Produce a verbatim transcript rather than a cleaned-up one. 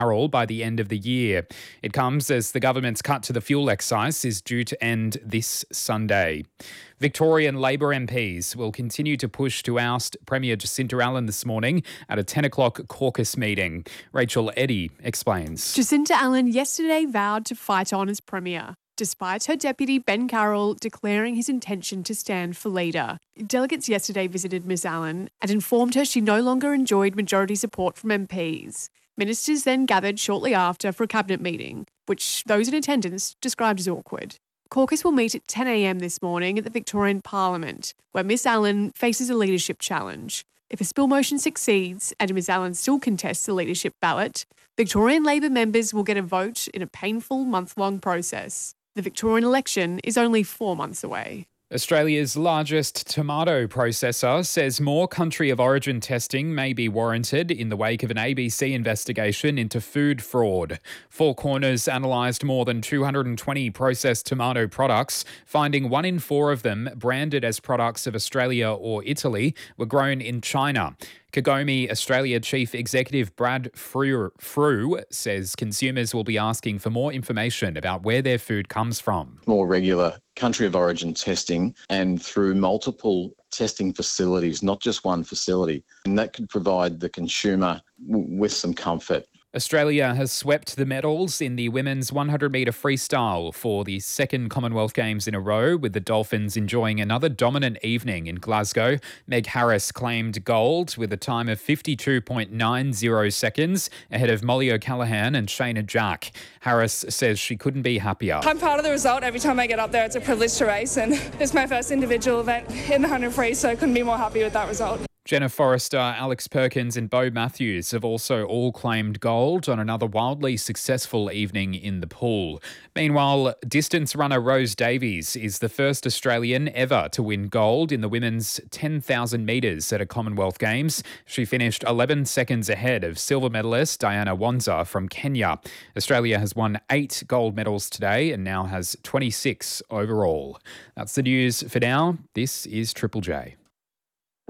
barrel by the end of the year. It comes as the government's cut to the fuel excise is due to end this Sunday. Victorian Labor M Ps will continue to push to oust Premier Jacinta Allen this morning at a ten o'clock caucus meeting. Rachel Eddy explains. Jacinta Allen yesterday vowed to fight on as Premier, despite her deputy Ben Carroll declaring his intention to stand for leader. Delegates yesterday visited Miss Allen and informed her she no longer enjoyed majority support from M Ps. Ministers then gathered shortly after for a cabinet meeting, which those in attendance described as awkward. Caucus will meet at ten a.m. this morning at the Victorian Parliament, where Miss Allen faces a leadership challenge. If a spill motion succeeds and Miss Allen still contests the leadership ballot, Victorian Labor members will get a vote in a painful month-long process. The Victorian election is only four months away. Australia's largest tomato processor says more country of origin testing may be warranted in the wake of an A B C investigation into food fraud. Four Corners analysed more than two hundred twenty processed tomato products, finding one in four of them branded as products of Australia or Italy were grown in China. Kagomi Australia Chief Executive Brad Frew, Frew says consumers will be asking for more information about where their food comes from. More regular country of origin testing and through multiple testing facilities, not just one facility. And that could provide the consumer w- with some comfort. Australia has swept the medals in the women's one hundred metre freestyle for the second Commonwealth Games in a row, with the Dolphins enjoying another dominant evening in Glasgow. Meg Harris claimed gold with a time of fifty-two point nine zero seconds ahead of Molly O'Callaghan and Shayna Jack. Harris says she couldn't be happier. I'm proud of the result. Every time I get up there, it's a privilege to race, and it's my first individual event in the one hundred free, so I couldn't be more happy with that result. Jenna Forrester, Alex Perkins and Bo Matthews have also all claimed gold on another wildly successful evening in the pool. Meanwhile, distance runner Rose Davies is the first Australian ever to win gold in the women's ten thousand metres at a Commonwealth Games. She finished eleven seconds ahead of silver medalist Diana Wanza from Kenya. Australia has won eight gold medals today and now has twenty-six overall. That's the news for now. This is Triple J.